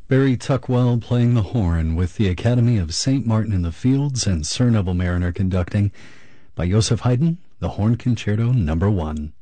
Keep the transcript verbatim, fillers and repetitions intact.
Barry Tuckwell playing the horn with the Academy of Saint Martin in the Fields and Sir Neville Mariner conducting by Joseph Haydn, the Horn Concerto Number One.